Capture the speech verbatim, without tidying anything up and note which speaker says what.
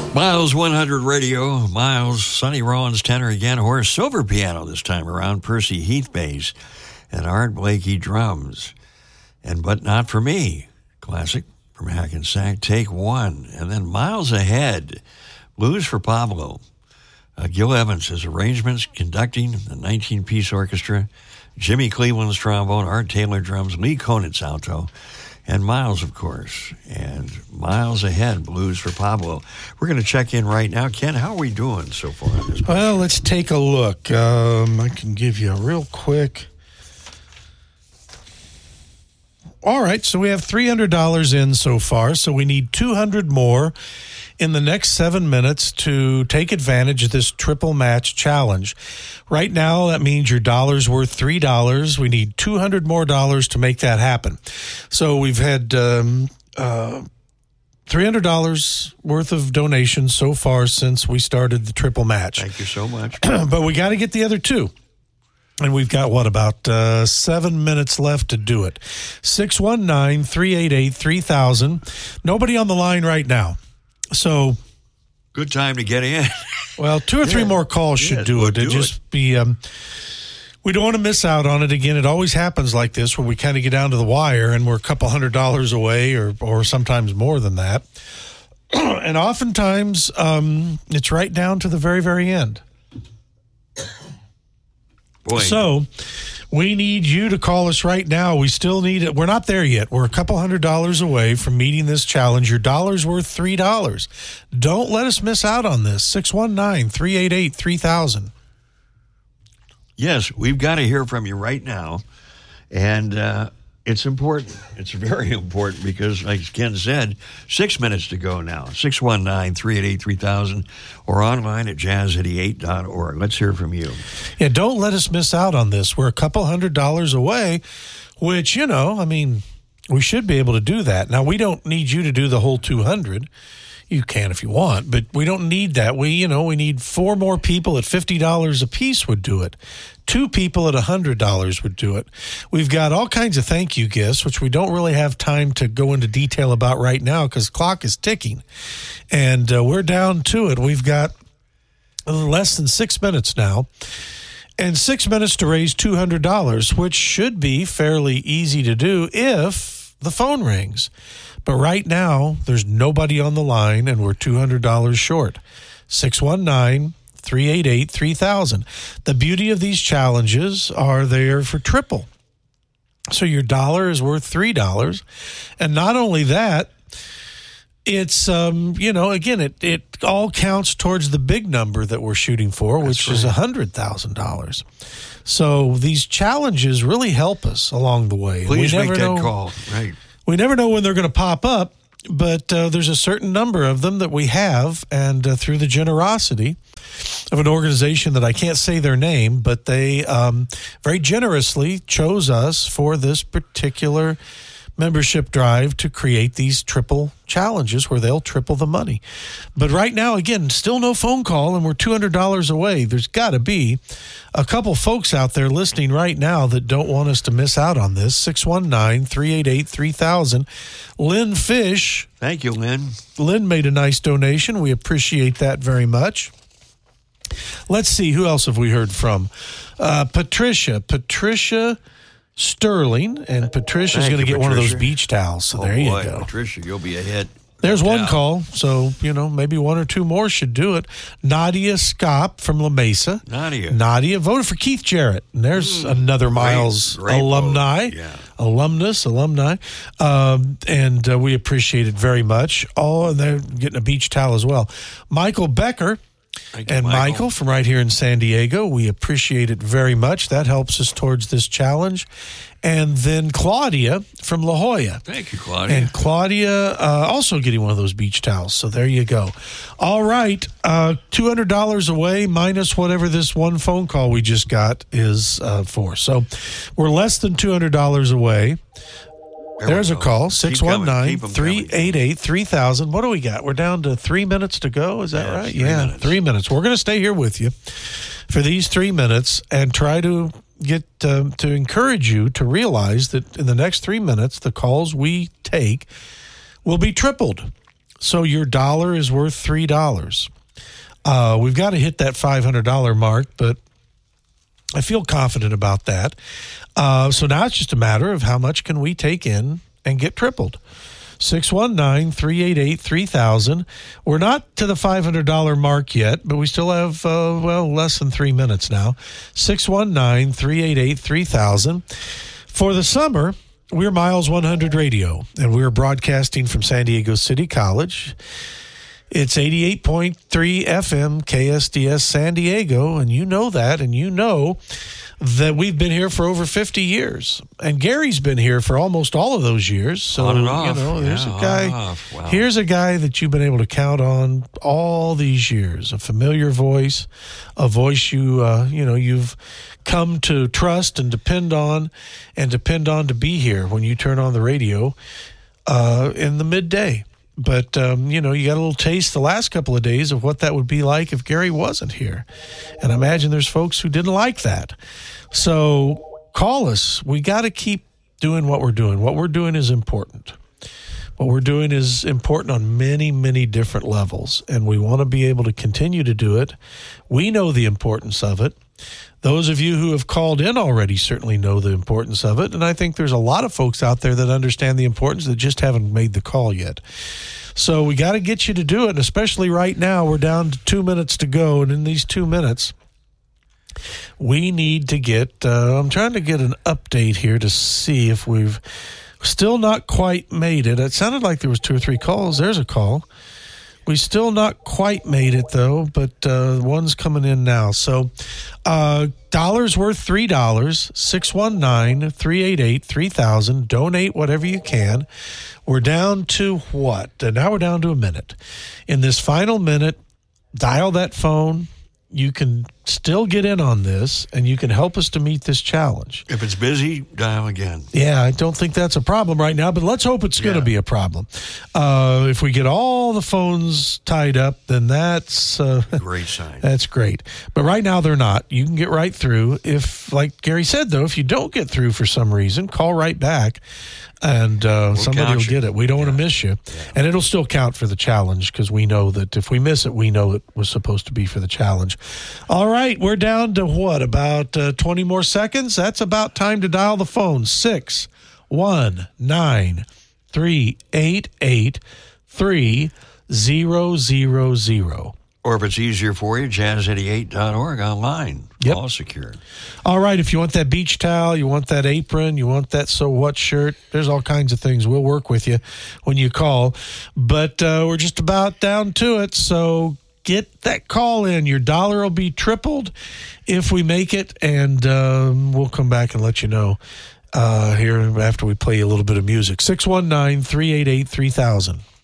Speaker 1: Miles one hundred Radio, Miles, Sonny Rollins tenor again, Horace Silver piano this time around, Percy Heath bass, and Art Blakey drums. And But Not For Me, classic from Hackensack, take one. And then Miles Ahead, Blues for Pablo. Uh, Gil Evans, his arrangements, conducting the nineteen-piece orchestra, Jimmy Cleveland's trombone, Art Taylor drums, Lee Konitz alto, and Miles, of course. And Miles Ahead, Blues for Pablo. We're going to check in right now. Ken, how are we doing so far on this?
Speaker 2: Well, let's take a look. Um, I can give you a real quick. All right, so we have three hundred dollars in so far, so we need two hundred more in the next seven minutes to take advantage of this triple match challenge. Right now, that means your dollar's worth three dollars. We need two hundred more dollars to make that happen. So we've had um, uh, three hundred dollars worth of donations so far since we started the triple match.
Speaker 1: Thank you so much.
Speaker 2: But we got to get the other two. And we've got, what, about uh, seven minutes left to do it. six one nine, three eight eight, three thousand. Nobody on the line right now. So,
Speaker 1: good time to get in.
Speaker 2: Well, two or three yeah. more calls should
Speaker 1: yes,
Speaker 2: do
Speaker 1: we'll
Speaker 2: it. It just it. be. Um, we don't want to miss out on it again. It always happens like this, where we kind of get down to the wire, and we're a couple hundred dollars away, or or sometimes more than that. And oftentimes, um, it's right down to the very, very end.
Speaker 1: Boy.
Speaker 2: So, we need you to call us right now. We still need it. We're not there yet. We're a couple hundred dollars away from meeting this challenge. Your dollar's worth three dollars. Don't let us miss out on this. six one nine, three eight eight, three thousand.
Speaker 1: Yes, we've got to hear from you right now. And uh, it's important. It's very important because, like Ken said, six minutes to go now. six one nine, three eight eight, three thousand or online at jazz eighty-eight dot org. Let's hear from you.
Speaker 2: Yeah, don't let us miss out on this. We're a couple hundred dollars away, which, you know, I mean, we should be able to do that. Now, we don't need you to do the whole two hundred. You can if you want, but we don't need that. We, you know, we need four more people at fifty dollars a piece would do it. Two people at one hundred dollars would do it. We've got all kinds of thank you gifts, which we don't really have time to go into detail about right now because the clock is ticking. And uh, we're down to it. We've got less than six minutes now. And six minutes to raise two hundred dollars, which should be fairly easy to do if the phone rings. But right now, there's nobody on the line, and we're two hundred dollars short. six one nine, three eight eight, three thousand. The beauty of these challenges are they're for triple. So your dollar is worth three dollars. And not only that, it's, um, you know, again, it, it all counts towards the big number that we're shooting for, which That's right. is one hundred thousand dollars. So these challenges really help us along the way.
Speaker 1: Please
Speaker 2: we never
Speaker 1: make that
Speaker 2: know,
Speaker 1: call. Right.
Speaker 2: We never know when they're going to pop up, but uh, there's a certain number of them that we have, and uh, through the generosity of an organization that I can't say their name, but they um, very generously chose us for this particular membership drive to create these triple challenges where they'll triple the money. But right now, again, still no phone call, and we're two hundred dollars away. There's got to be a couple folks out there listening right now that don't want us to miss out on this. six one nine, three eight eight, three thousand. Lynn Fish.
Speaker 1: Thank you, Lynn.
Speaker 2: Lynn made a nice donation. We appreciate that very much. Let's see, who else have we heard from? Uh, Patricia. Patricia Sterling, and Patricia's going to get Patricia. one of those beach towels. So
Speaker 1: oh
Speaker 2: there
Speaker 1: boy,
Speaker 2: you go.
Speaker 1: Patricia, you'll be ahead.
Speaker 2: There's
Speaker 1: no
Speaker 2: one
Speaker 1: doubt.
Speaker 2: call, so, you know, maybe one or two more should do it. Nadia Scott from La Mesa.
Speaker 1: Nadia.
Speaker 2: Nadia voted for Keith Jarrett. And there's mm, another Miles
Speaker 1: great, great
Speaker 2: alumni,
Speaker 1: yeah.
Speaker 2: alumnus, alumni. Um, and uh, we appreciate it very much. Oh, and they're getting a beach towel as well. Michael Becker.
Speaker 1: Thank you,
Speaker 2: and
Speaker 1: Michael.
Speaker 2: Michael from right here in San Diego, we appreciate it very much. That helps us towards this challenge. And then Claudia from La Jolla.
Speaker 1: Thank you, Claudia.
Speaker 2: And Claudia uh, also getting one of those beach towels. So there you go. All right. Uh, two hundred dollars away minus whatever this one phone call we just got is uh, for. So we're less than two hundred dollars away.
Speaker 1: There
Speaker 2: There's a call, six one nine, three eight eight, three thousand. What do we got? We're down to three minutes to go. Is that
Speaker 1: yes,
Speaker 2: right?
Speaker 1: Three
Speaker 2: yeah,
Speaker 1: minutes.
Speaker 2: three minutes. We're going to stay here with you for these three minutes and try to get um, to encourage you to realize that in the next three minutes, the calls we take will be tripled. So your dollar is worth three dollars. Uh, we've got to hit that five hundred dollars mark, but I feel confident about that. Uh, so now it's just a matter of how much can we take in and get tripled. six one nine, three eight eight, three thousand. We're not to the five hundred dollars mark yet, but we still have, uh, well, less than three minutes now. six one nine, three eight eight, three thousand. For the summer, we're Miles one hundred Radio, and we're broadcasting from San Diego City College. It's eighty-eight point three F M K S D S San Diego, and you know that, and you know that we've been here for over fifty years. And Gary's been here for almost all of those years. So,
Speaker 1: on and off.
Speaker 2: you know, there's
Speaker 1: yeah,
Speaker 2: a guy,
Speaker 1: wow.
Speaker 2: here's a guy that you've been able to count on all these years, a familiar voice, a voice you, uh, you know, you've come to trust and depend on and depend on to be here when you turn on the radio uh, in the midday. But, um, you know, you got a little taste the last couple of days of what that would be like if Gary wasn't here. And I imagine there's folks who didn't like that. So call us. We got to keep doing what we're doing. What we're doing is important. What we're doing is important on many, many different levels. And we want to be able to continue to do it. We know the importance of it. Those of you who have called in already certainly know the importance of it, and I think there's a lot of folks out there that understand the importance that just haven't made the call yet. So we got to get you to do it, and especially right now, we're down to two minutes to go, and in these two minutes, we need to get, uh, I'm trying to get an update here to see if we've still not quite made it. It sounded like there was two or three calls. There's a call. We still not quite made it, though, but uh, one's coming in now. So uh, dollars worth three dollars, six one nine, three eight eight, three thousand. Donate whatever you can. We're down to what? Uh, now we're down to a minute. In this final minute, dial that phone. You can still get in on this, and you can help us to meet this challenge.
Speaker 1: If it's busy, dial again.
Speaker 2: Yeah, I don't think that's a problem right now, but let's hope it's going to
Speaker 1: Yeah.
Speaker 2: be a problem. Uh, if we get all the phones tied up, then that's uh,
Speaker 1: Great sign.
Speaker 2: that's great. But right now they're not. You can get right through. If, like Gary said, though, if you don't get through for some reason, call right back, and uh,
Speaker 1: We'll
Speaker 2: somebody
Speaker 1: count
Speaker 2: will
Speaker 1: you.
Speaker 2: get it. We don't want to miss you. And it'll still count for the challenge because we know that if we miss it, we know it was supposed to be for the challenge. All right, we're down to what, about uh, twenty more seconds? That's about time to dial the phone. six one nine, three eight eight, three thousand.
Speaker 1: Or if it's easier for you, jazz eighty-eight dot org online.
Speaker 2: Yep.
Speaker 1: All secure.
Speaker 2: All right, if you want that beach towel, you want that apron, you want that so what shirt, there's all kinds of things. We'll work with you when you call. But uh, we're just about down to it, so get that call in. Your dollar will be tripled if we make it, and um, we'll come back and let you know uh, here after we play a little bit of music. six one nine, three eight eight, three thousand.